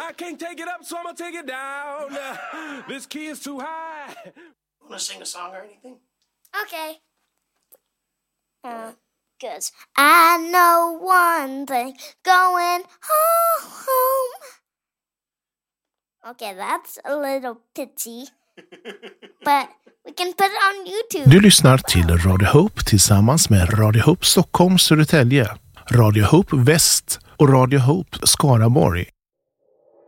I can't take it up, so I'm gonna take it down. This key is too high. Want to sing a song or anything? Okay. Cause I know one thing, going home. Okay, that's a little pitchy. But we can put it on YouTube. Du lyssnar till Radio Hope tillsammans med Radio Hope Stockholm, Södertälje, Radio Hope Väst och Radio Hope Skaraborg.